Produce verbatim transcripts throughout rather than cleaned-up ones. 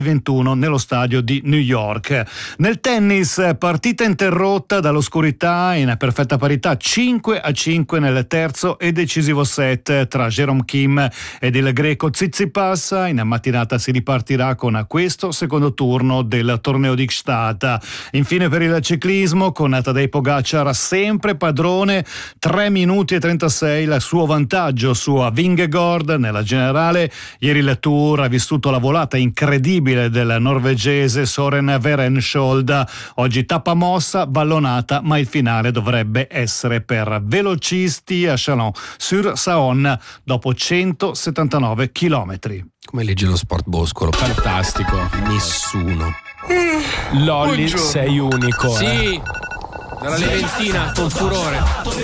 ventuno nello stadio di New York. Nel tennis, partita interrotta dall'oscurità in perfetta parità, cinque a cinque nel terzo e decisivo set tra Jerome Kim ed il greco Tsitsipas. In mattinata si ripartirà con questo secondo turno del torneo di Gstaad. Infine per il ciclismo, con Tadej Pogacar sempre padrone, tre minuti e trentasei il suo vantaggio su Vingegaard nella generale. Ieri il Tour ha vissuto la volata incredibile del norvegese Soren Verenskjold. Oggi tappa mossa, vallonata, ma il finale dovrebbe essere per velocisti a Chalon-sur-Saône dopo centosettantanove chilometri. Come legge lo sport Boscolo? Fantastico. Nessuno. Lolli, Buongiorno. sei unico. Sì. Eh. Dalla Leventina con furore.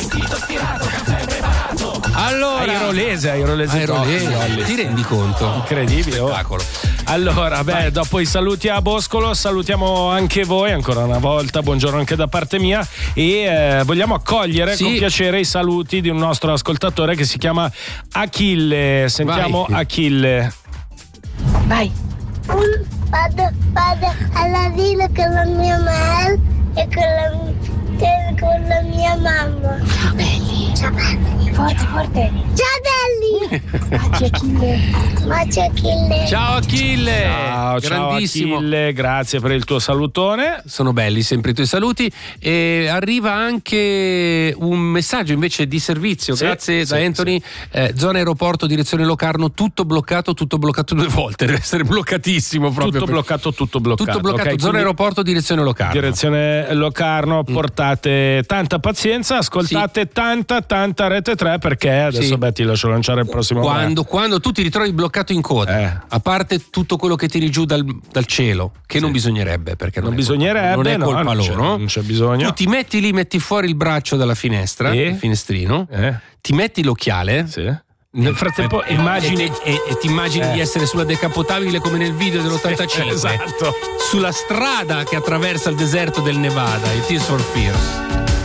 Allora, Airolese, Airolese, Airolese, Lolli. ti rendi conto? Incredibile, oh. Spettacolo. Allora, beh, Vai. dopo i saluti a Boscolo, salutiamo anche voi ancora una volta. Buongiorno anche da parte mia. E eh, vogliamo accogliere sì. con piacere i saluti di un nostro ascoltatore che si chiama Achille. Sentiamo Vai. Achille. Vai. Vado, vado all'asilo con la mia madre e con la, con la mia mamma. Ciao belli. Ciao belli. Forte, forte. Ciao belli. Baci Achille. Bacio Achille. Ciao Achille. Ciao, ciao Grandissimo. Achille, grazie per il tuo salutone. Sono belli sempre i tuoi saluti. E arriva anche un messaggio invece di servizio, Sì, grazie sì, da Anthony. Eh, zona aeroporto, direzione Locarno, tutto bloccato, tutto bloccato due volte. Deve essere bloccatissimo proprio. Tutto per... bloccato, tutto bloccato. Tutto bloccato, Okay, zona quindi... aeroporto, direzione Locarno. Direzione Locarno, portate tanta pazienza, ascoltate Sì. tanta tanta Rete tre, perché adesso Sì. beh, ti lascio lanciare il prossimo Quando, quando tu ti ritrovi bloccato in coda, Eh. a parte tutto quello che tiri giù dal, dal cielo, che non bisognerebbe, perché non, Non è colpa- bisognerebbe, non è no, colpa non c'è- loro. non c'è bisogno. Tu ti metti lì, metti fuori il braccio dalla finestra, E? il finestrino, Eh? ti metti l'occhiale. Sì. Nel frattempo e, immagini e, e, e ti immagini Eh. di essere sulla decapotabile come nel video dell'ottantacinque, esatto. sulla strada che attraversa il deserto del Nevada, il Tears for Fears.